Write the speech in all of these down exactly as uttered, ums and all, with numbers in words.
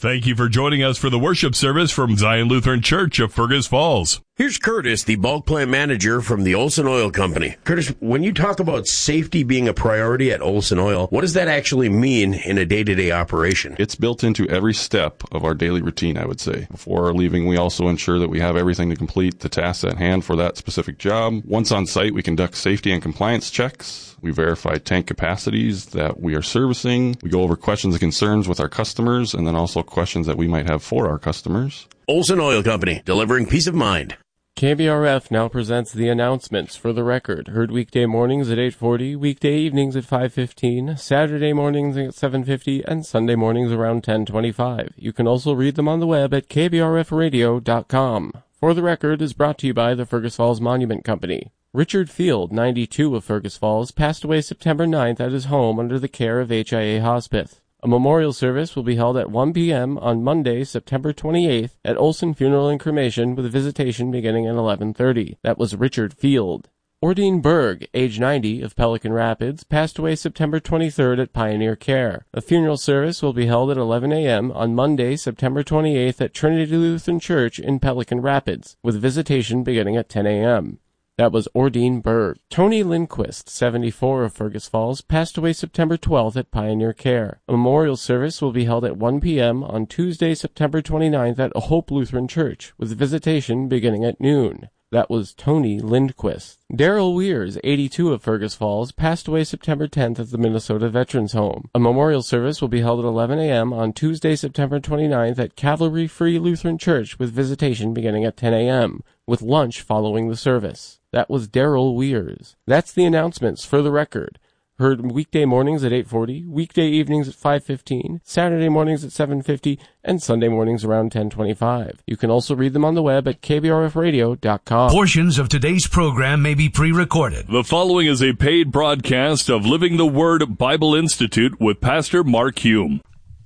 Thank you for joining us for the worship service from Zion Lutheran Church of Fergus Falls. Here's Curtis, the bulk plant manager from the Olson Oil Company. Curtis, when you talk about safety being a priority at Olson Oil, what does that actually mean in a day-to-day operation? It's built into every step of our daily routine, I would say. Before leaving, we also ensure that we have everything to complete the tasks at hand for that specific job. Once on site, we conduct safety and compliance checks. We verify tank capacities that we are servicing. We go over questions and concerns with our customers, and then also questions that we might have for our customers. Olson Oil Company, delivering peace of mind. K B R F now presents the announcements for the record. Heard weekday mornings at eight forty, weekday evenings at five fifteen, Saturday mornings at seven fifty, and Sunday mornings around ten twenty-five. You can also read them on the web at k b r f radio dot com. For the record is brought to you by the Fergus Falls Monument Company. Richard Field, ninety-two, of Fergus Falls, passed away September ninth at his home under the care of H I A Hospice. A memorial service will be held at one p.m. on Monday, September twenty-eighth, at Olson Funeral and Cremation, with visitation beginning at eleven thirty. That was Richard Field. Ordine Berg, age ninety, of Pelican Rapids, passed away September twenty-third at Pioneer Care. A funeral service will be held at eleven a.m. on Monday, September twenty-eighth, at Trinity Lutheran Church in Pelican Rapids, with visitation beginning at ten a.m. That was Ordine Berg. Tony Lindquist, seventy-four, of Fergus Falls, passed away September twelfth at Pioneer Care. A memorial service will be held at one p.m. on Tuesday, September twenty-ninth at Hope Lutheran Church, with visitation beginning at noon. That was Tony Lindquist. Daryl Weirs, eighty-two, of Fergus Falls, passed away September tenth at the Minnesota Veterans Home. A memorial service will be held at eleven a.m. on Tuesday, September twenty-ninth at Cavalry Free Lutheran Church, with visitation beginning at ten a.m., with lunch following the service. That was Daryl Weirs. That's the announcements for the record. Heard weekday mornings at eight forty, weekday evenings at five fifteen, Saturday mornings at seven fifty, and Sunday mornings around ten twenty-five. You can also read them on the web at k b r f radio dot com. Portions of today's program may be pre-recorded. The following is a paid broadcast of Living the Word Bible Institute with Pastor Mark Hume.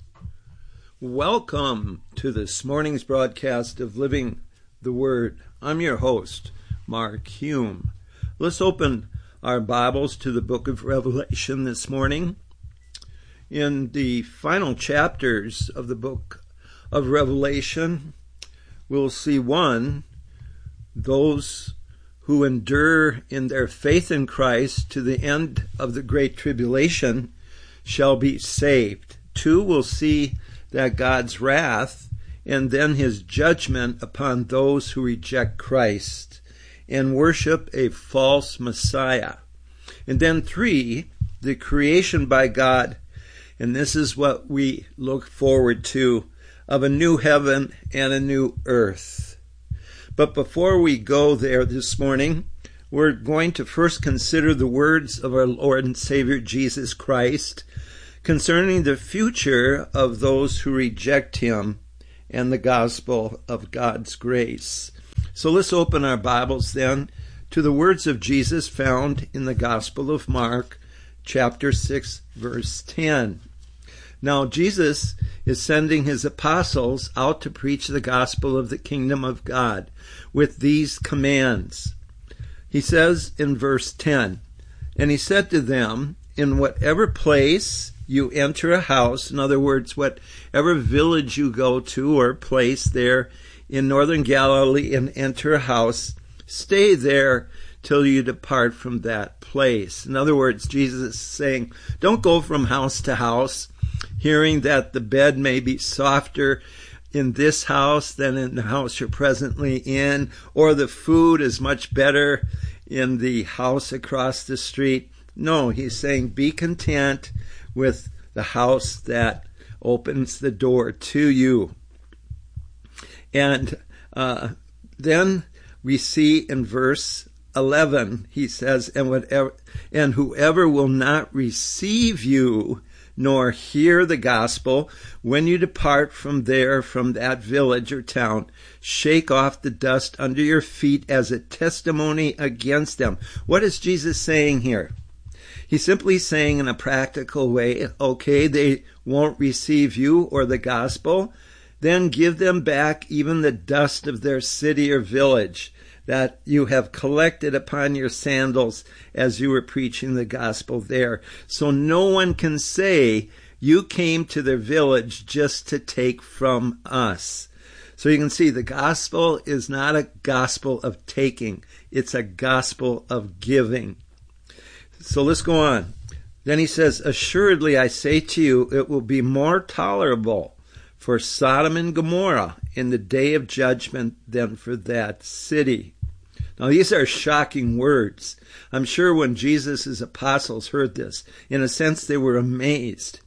Welcome to this morning's broadcast of Living the Word. I'm your host, Mark Hume. Let's open our Bibles to the book of Revelation this morning. In the final chapters of the book of Revelation, we'll see one, those who endure in their faith in Christ to the end of the great tribulation shall be saved. Two, we'll see that God's wrath and then his judgment upon those who reject Christ and worship a false Messiah. And then three, the creation by God, and this is what we look forward to, of a new heaven and a new earth. But before we go there this morning, we're going to first consider the words of our Lord and Savior Jesus Christ concerning the future of those who reject him and the gospel of God's grace. So let's open our Bibles then to the words of Jesus found in the Gospel of Mark, chapter six, verse ten. Now Jesus is sending his apostles out to preach the gospel of the kingdom of God with these commands. He says in verse ten, and he said to them, in whatever place you enter a house, in other words, whatever village you go to or place there in northern Galilee and enter a house, stay there till you depart from that place. In other words, Jesus is saying, don't go from house to house, hearing that the bed may be softer in this house than in the house you're presently in, or the food is much better in the house across the street. No, he's saying be content with the house that opens the door to you. And uh, then we see in verse eleven, he says, and whatever, and whoever will not receive you nor hear the gospel, when you depart from there, from that village or town, shake off the dust under your feet as a testimony against them. What is Jesus saying here? He's simply saying in a practical way, okay, they won't receive you or the gospel, then give them back even the dust of their city or village that you have collected upon your sandals as you were preaching the gospel there. So no one can say You came to their village just to take from us. So you can see the gospel is not a gospel of taking. It's a gospel of giving. So let's go on. Then he says, assuredly I say to you, it will be more tolerable for Sodom and Gomorrah in the day of judgment than for that city. Now, these are shocking words. I'm sure when Jesus' apostles heard this, in a sense, they were amazed.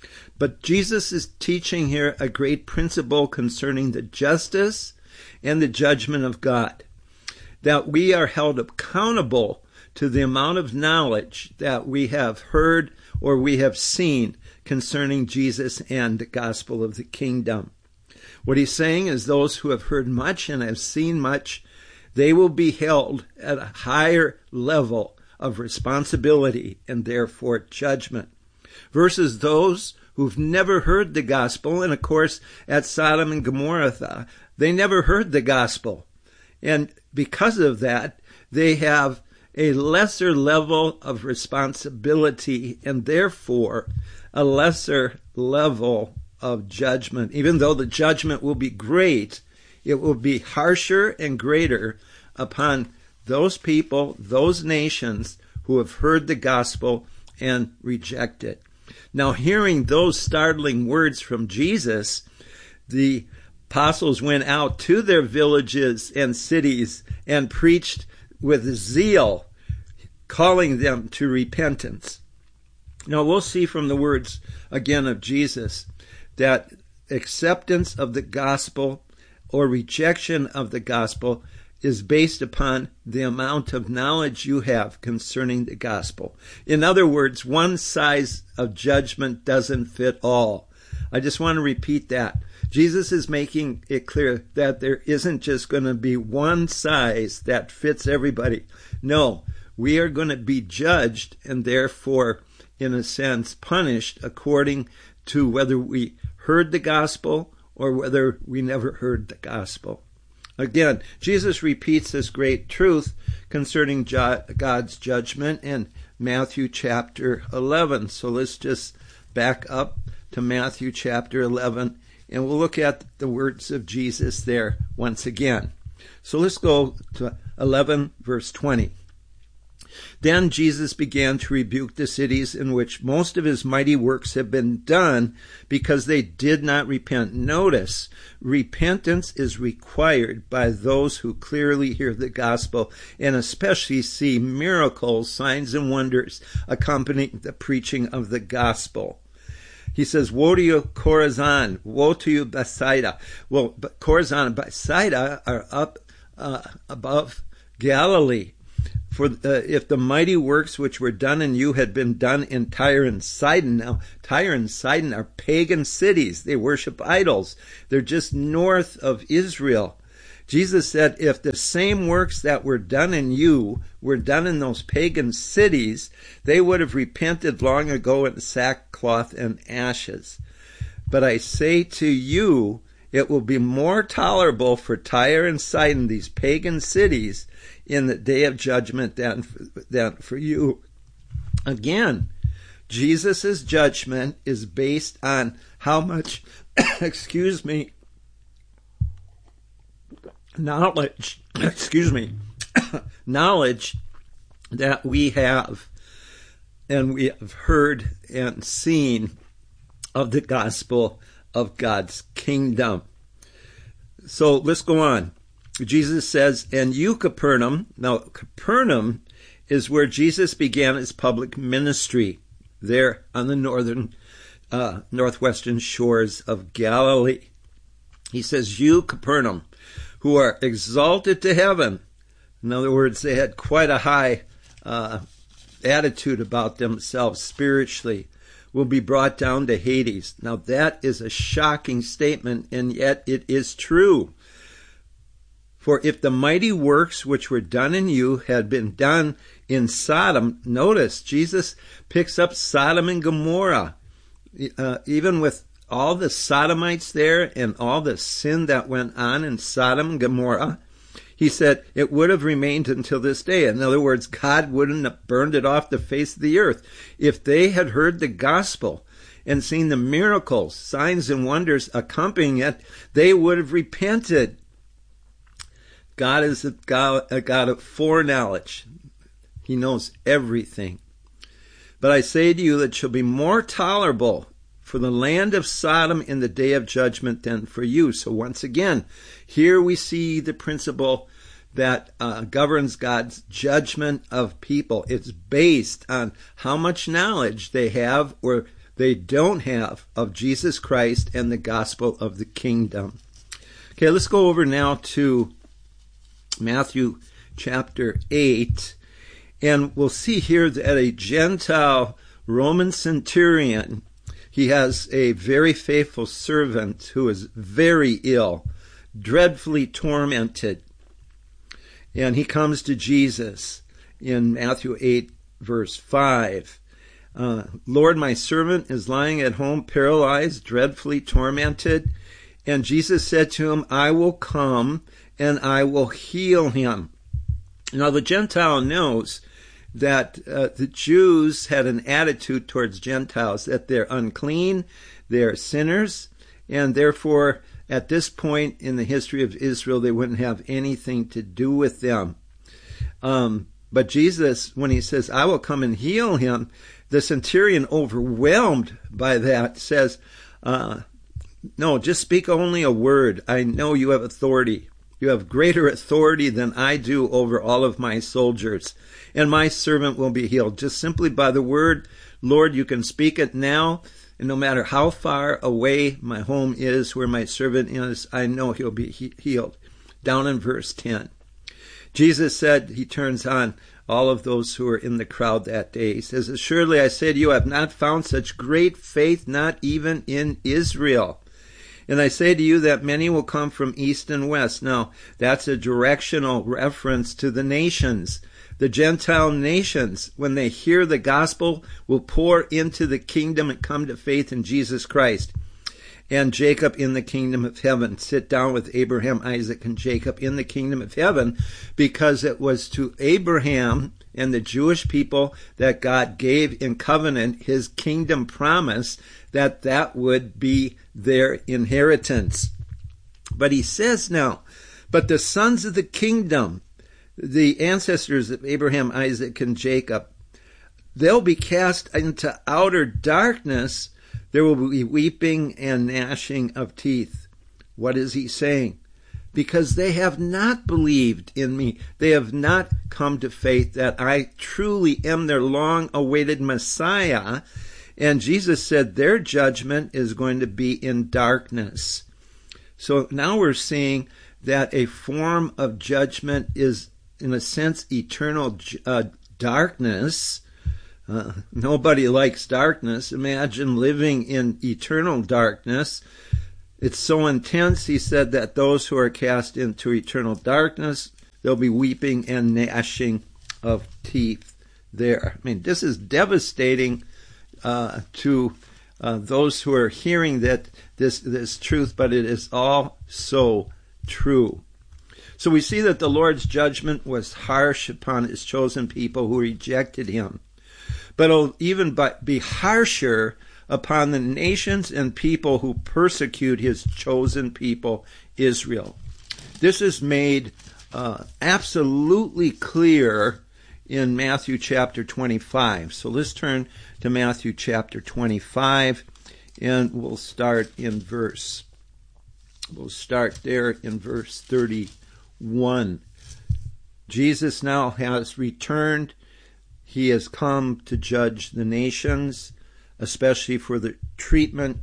But Jesus is teaching here a great principle concerning the justice and the judgment of God, that we are held accountable to the amount of knowledge that we have heard or we have seen concerning Jesus and the gospel of the kingdom. What he's saying is those who have heard much and have seen much, they will be held at a higher level of responsibility and therefore judgment, versus those who've never heard the gospel. And of course, at Sodom and Gomorrah, they never heard the gospel. And because of that, they have a lesser level of responsibility and therefore a lesser level of judgment. Even though the judgment will be great, it will be harsher and greater upon those people, those nations who have heard the gospel and reject it. Now, hearing those startling words from Jesus, the apostles went out to their villages and cities and preached with zeal, calling them to repentance. Now, we'll see from the words again of Jesus that acceptance of the gospel or rejection of the gospel is based upon the amount of knowledge you have concerning the gospel. In other words, one size of judgment doesn't fit all. I just want to repeat that. Jesus is making it clear that there isn't just going to be one size that fits everybody. No, we are going to be judged and therefore, in a sense, punished according to whether we heard the gospel or whether we never heard the gospel. Again, Jesus repeats this great truth concerning God's judgment in Matthew chapter eleven. So let's just back up to Matthew chapter eleven, and we'll look at the words of Jesus there once again. So let's go to eleven, verse twenty. Then Jesus began to rebuke the cities in which most of his mighty works have been done because they did not repent. Notice, repentance is required by those who clearly hear the gospel and especially see miracles, signs, and wonders accompanying the preaching of the gospel. He says, woe to you, Chorazin! Woe to you, Bethsaida! Well, Chorazin and Bethsaida are up uh, above Galilee. For uh, if the mighty works which were done in you had been done in Tyre and Sidon. Now, Tyre and Sidon are pagan cities. They worship idols. They're just north of Israel. Jesus said, if the same works that were done in you were done in those pagan cities, they would have repented long ago in sackcloth and ashes. But I say to you, it will be more tolerable for Tyre and Sidon, these pagan cities, in the day of judgment than, than for you. Again, Jesus' judgment is based on how much, excuse me, knowledge, excuse me, knowledge that we have and we have heard and seen of the gospel of God's kingdom. So let's go on. Jesus says, and you, Capernaum. Now, Capernaum is where Jesus began his public ministry, there on the northern, uh, northwestern shores of Galilee. He says, you, Capernaum, who are exalted to heaven. In other words, they had quite a high uh, attitude about themselves spiritually, will be brought down to Hades. Now, that is a shocking statement, and yet it is true. For if the mighty works which were done in you had been done in Sodom, notice Jesus picks up Sodom and Gomorrah. Uh, even with all the Sodomites there and all the sin that went on in Sodom and Gomorrah, he said it would have remained until this day. In other words, God wouldn't have burned it off the face of the earth. If they had heard the gospel and seen the miracles, signs, and wonders accompanying it, they would have repented. God is a God, a God of foreknowledge. He knows everything. But I say to you that it shall be more tolerable for the land of Sodom in the day of judgment than for you. So once again, here we see the principle that uh, governs God's judgment of people. It's based on how much knowledge they have or they don't have of Jesus Christ and the gospel of the kingdom. Okay, let's go over now to Matthew chapter eight, and we'll see here that a Gentile Roman centurion, he has a very faithful servant who is very ill, dreadfully tormented. And he comes to Jesus in Matthew eight, verse five. Uh, Lord, my servant is lying at home, paralyzed, dreadfully tormented. And Jesus said to him, I will come and I will heal him. Now, the Gentile knows that uh, the Jews had an attitude towards Gentiles, that they're unclean, they're sinners, and therefore, at this point in the history of Israel, they wouldn't have anything to do with them. Um, but Jesus, when he says, I will come and heal him, the centurion, overwhelmed by that, says, uh, no, just speak only a word. I know you have authority. You have greater authority than I do over all of my soldiers, and my servant will be healed. Just simply by the word, Lord, you can speak it now. And no matter how far away my home is, where my servant is, I know he'll be he- healed. Down in verse ten. Jesus said, he turns on all of those who were in the crowd that day. He says, surely I say to you, I have not found such great faith, not even in Israel. And I say to you that many will come from east and west. Now, that's a directional reference to the nations. The Gentile nations, when they hear the gospel, will pour into the kingdom and come to faith in Jesus Christ. And Jacob in the kingdom of heaven, sit down with Abraham, Isaac, and Jacob in the kingdom of heaven, because it was to Abraham and the Jewish people that God gave in covenant his kingdom promise that that would be their inheritance. But he says now, but the sons of the kingdom, the ancestors of Abraham, Isaac, and Jacob, they'll be cast into outer darkness. There will be weeping and gnashing of teeth. What is he saying? Because they have not believed in me. They have not come to faith that I truly am their long-awaited Messiah. And Jesus said their judgment is going to be in darkness. So now we're seeing that a form of judgment is, in a sense, eternal uh, darkness. Uh, nobody likes darkness. Imagine living in eternal darkness. It's so intense, he said, that those who are cast into eternal darkness, there'll be weeping and gnashing of teeth there. I mean, this is devastating uh, to uh, those who are hearing that this this truth, but it is all so true. So we see that the Lord's judgment was harsh upon his chosen people who rejected him. But it'll even be harsher upon the nations and people who persecute his chosen people, Israel. This is made uh, absolutely clear in Matthew chapter twenty-five. So let's turn to Matthew chapter twenty-five, and we'll start in verse, we'll start there in verse thirty-one. Jesus now has returned. He has come to judge the nations, especially for the treatment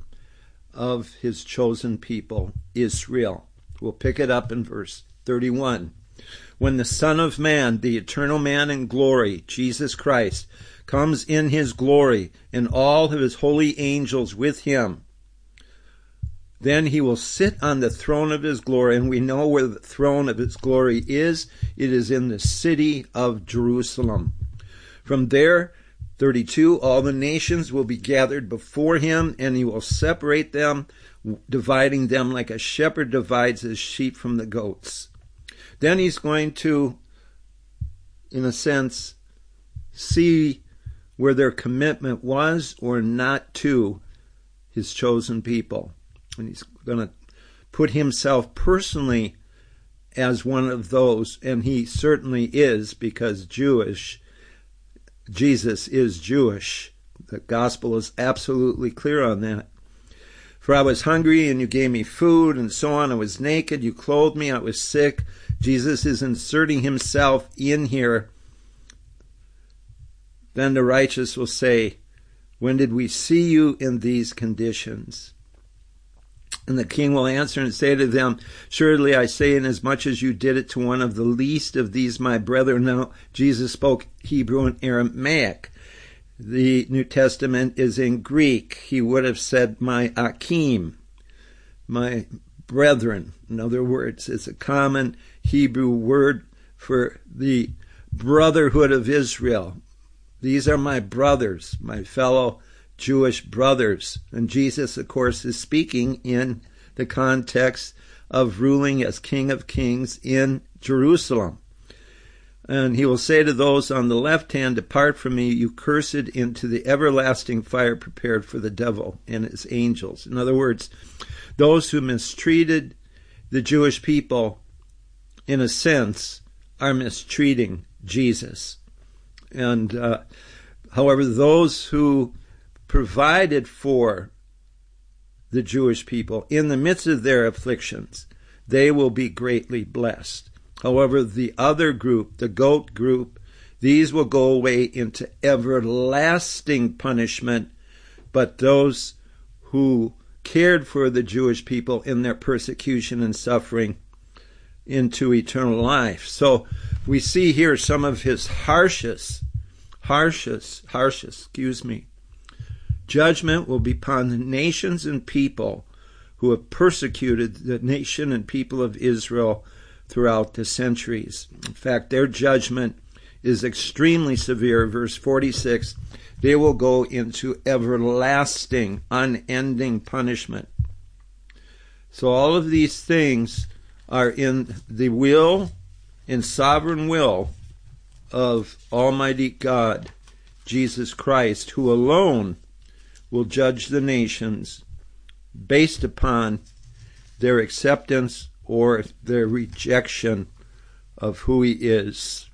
of his chosen people, Israel. We'll pick it up in verse thirty-one. When the Son of Man, the eternal man in glory, Jesus Christ, comes in his glory and all of his holy angels with him, then he will sit on the throne of his glory, and we know where the throne of his glory is. It is in the city of Jerusalem. From there, thirty-two, all the nations will be gathered before him, and he will separate them, dividing them like a shepherd divides his sheep from the goats. Then he's going to, in a sense, see where their commitment was or not to his chosen people. And he's going to put himself personally as one of those, and he certainly is, because Jewish, Jesus is Jewish. The gospel is absolutely clear on that. For I was hungry, and you gave me food, and so on. I was naked, you clothed me, I was sick. Jesus is inserting himself in here. Then the righteous will say, when did we see you in these conditions? And the king will answer and say to them, surely I say, inasmuch as you did it to one of the least of these my brethren. Now, Jesus spoke Hebrew and Aramaic. The New Testament is in Greek. He would have said, my Achim, my brethren. In other words, it's a common Hebrew word for the brotherhood of Israel. These are my brothers, my fellow Jewish brothers. And Jesus, of course, is speaking in the context of ruling as King of Kings in Jerusalem. And he will say to those on the left hand, depart from me, you cursed, into the everlasting fire prepared for the devil and his angels. In other words, those who mistreated the Jewish people, in a sense, are mistreating Jesus. And, uh, however, those who provided for the Jewish people in the midst of their afflictions, they will be greatly blessed. However, the other group, the goat group, these will go away into everlasting punishment, but those who cared for the Jewish people in their persecution and suffering into eternal life. So we see here some of his harshest, harshest, harshest, excuse me, judgment will be upon the nations and people who have persecuted the nation and people of Israel throughout the centuries. In fact, their judgment is extremely severe. Verse forty-six, they will go into everlasting, unending punishment. So all of these things are in the will, in sovereign will of Almighty God, Jesus Christ, who alone will judge the nations based upon their acceptance or their rejection of who he is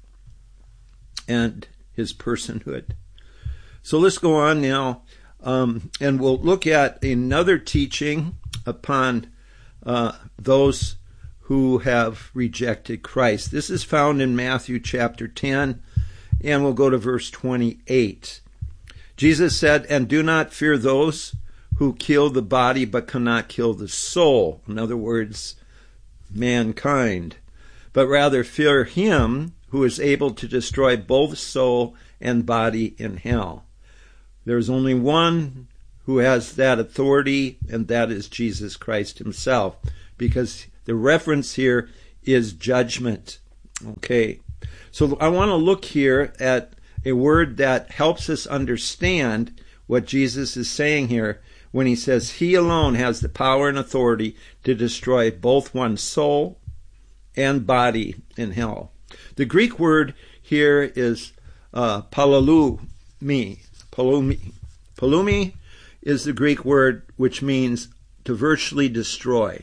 and his personhood. So let's go on now, um, and we'll look at another teaching upon uh, those who have rejected Christ. This is found in Matthew chapter ten, and we'll go to verse twenty-eight. Jesus said, and do not fear those who kill the body but cannot kill the soul. In other words, mankind. But rather fear him who is able to destroy both soul and body in hell. There's only one who has that authority, and that is Jesus Christ himself, because the reference here is judgment. Okay, so I want to look here at a word that helps us understand what Jesus is saying here when he says he alone has the power and authority to destroy both one's soul and body in hell. The Greek word here is uh, palumi. Palumi. Palumi is the Greek word which means to virtually destroy.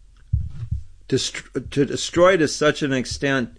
Dest- to destroy to such an extent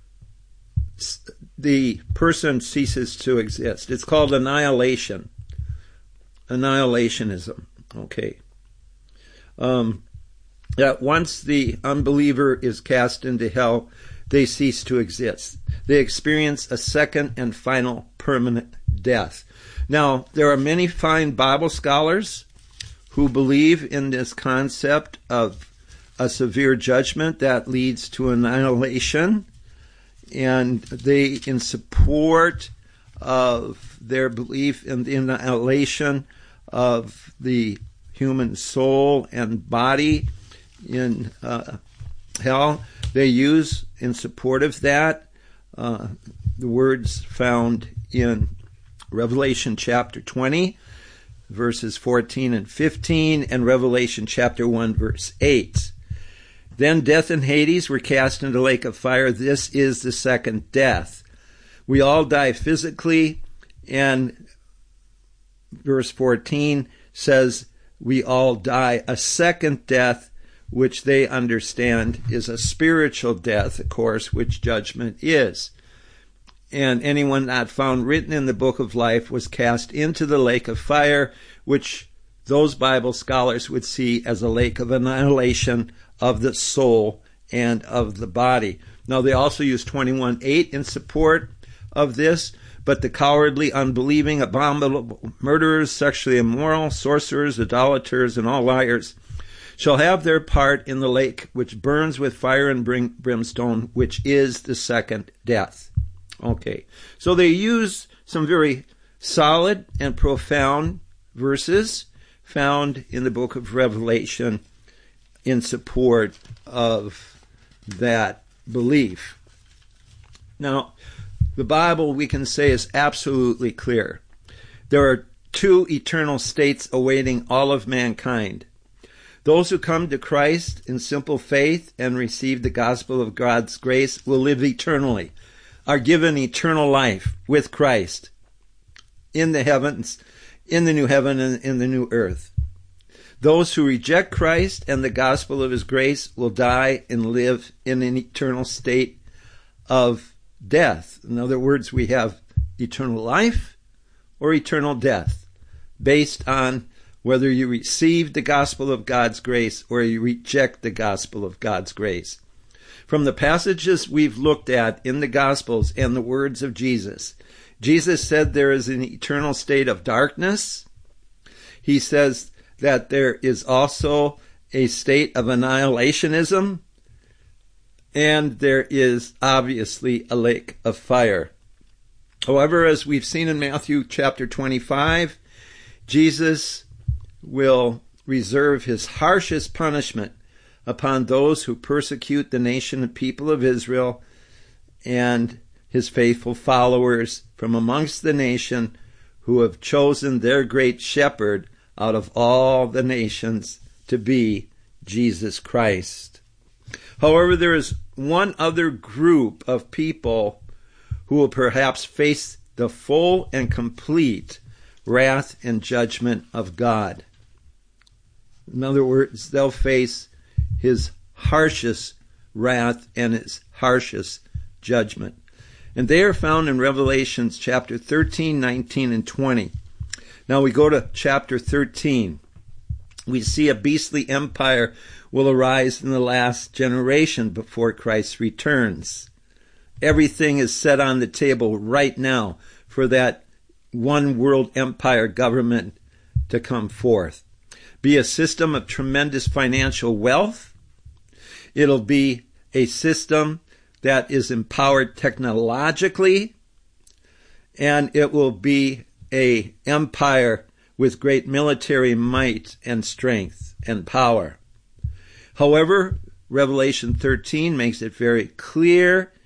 the person ceases to exist. It's called annihilation. Annihilationism. Okay. Um, that once the unbeliever is cast into hell, they cease to exist. They experience a second and final permanent death. Now, there are many fine Bible scholars who believe in this concept of a severe judgment that leads to annihilation, and they, in support of their belief in the annihilation of the human soul and body in uh, hell, they use, in support of that, uh, the words found in Revelation chapter twenty, verses fourteen and fifteen, and Revelation chapter one, verse eight. Then death and Hades were cast into the lake of fire. This is the second death. We all die physically, and verse fourteen says we all die a second death, which they understand is a spiritual death, of course, which judgment is. And anyone not found written in the book of life was cast into the lake of fire, which those Bible scholars would see as a lake of annihilation of the soul and of the body. Now, they also use twenty-one eight in support of this, but the cowardly, unbelieving, abominable, murderers, sexually immoral, sorcerers, idolaters, and all liars shall have their part in the lake which burns with fire and brim- brimstone, which is the second death. Okay, so they use some very solid and profound verses found in the book of Revelation in support of that belief. Now, the Bible, we can say, is absolutely clear. There are two eternal states awaiting all of mankind. Those who come to Christ in simple faith and receive the gospel of God's grace will live eternally, are given eternal life with Christ in the heavens, in the new heaven and in the new earth. Those who reject Christ and the gospel of his grace will die and live in an eternal state of death. In other words, we have eternal life or eternal death based on whether you receive the gospel of God's grace or you reject the gospel of God's grace. From the passages we've looked at in the Gospels and the words of Jesus, Jesus said there is an eternal state of darkness. He says that there is also a state of annihilationism, and there is obviously a lake of fire. However, as we've seen in Matthew chapter twenty-five, Jesus will reserve his harshest punishment upon those who persecute the nation and people of Israel and his faithful followers from amongst the nation who have chosen their great shepherd out of all the nations to be Jesus Christ. However, there is one other group of people who will perhaps face the full and complete wrath and judgment of God. In other words, they'll face his harshest wrath and his harshest judgment. And they are found in Revelations chapter thirteen, nineteen, and twenty. Now we go to chapter thirteen. We see a beastly empire will arise in the last generation before Christ returns. Everything is set on the table right now for that one world empire government to come forth. Be a system of tremendous financial wealth. It'll be a system that is empowered technologically, and it will be a empire with great military might and strength and power. However, Revelation thirteen makes it very clear